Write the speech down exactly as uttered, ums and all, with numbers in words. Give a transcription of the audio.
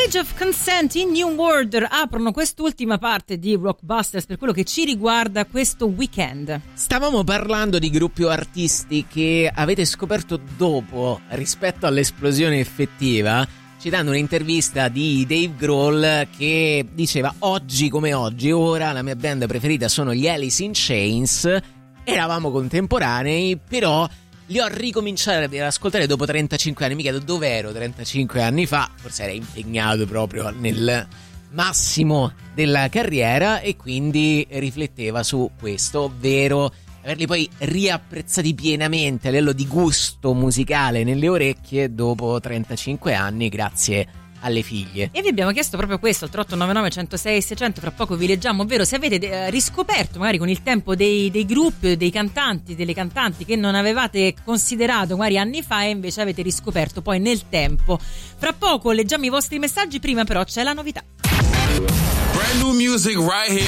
Age of Consent in New Order aprono quest'ultima parte di Rockbusters per quello che ci riguarda questo weekend. Stavamo parlando di gruppi o artisti che avete scoperto dopo rispetto all'esplosione effettiva, citando un'intervista di Dave Grohl che diceva: oggi come oggi, ora la mia band preferita sono gli Alice in Chains, eravamo contemporanei, però li ho ricominciati ad ascoltare dopo trentacinque anni. Mica dove ero trentacinque anni fa, forse era impegnato proprio nel massimo della carriera e quindi rifletteva su questo, ovvero averli poi riapprezzati pienamente a livello di gusto musicale nelle orecchie dopo trentacinque anni grazie alle figlie. E vi abbiamo chiesto proprio questo al tre otto nove nove, centosei, seicento. Fra poco vi leggiamo, ovvero se avete eh, riscoperto magari con il tempo dei, dei gruppi, dei cantanti, delle cantanti che non avevate considerato magari anni fa e invece avete riscoperto poi nel tempo. Fra poco leggiamo i vostri messaggi, prima però c'è la novità. Brand new music right here.